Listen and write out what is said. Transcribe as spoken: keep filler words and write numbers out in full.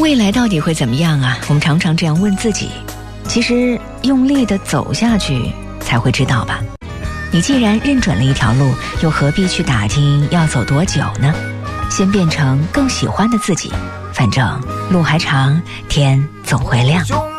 未来到底会怎么样啊？我们常常这样问自己，其实用力的走下去才会知道吧。你既然认准了一条路，又何必去打听要走多久呢？先变成更喜欢的自己，反正路还长，天总会亮。